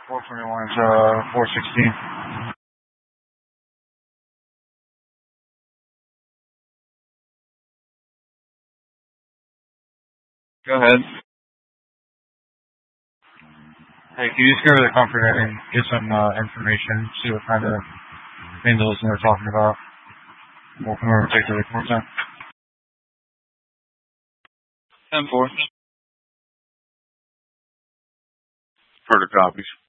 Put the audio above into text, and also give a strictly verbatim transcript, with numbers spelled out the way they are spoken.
four twenty-one to uh, four sixteen. Go ahead. Hey, can you just go to the comforter and get some uh, information, see what kind of vandalism they're talking about? We'll come over and take the report down. ten four. Further copies.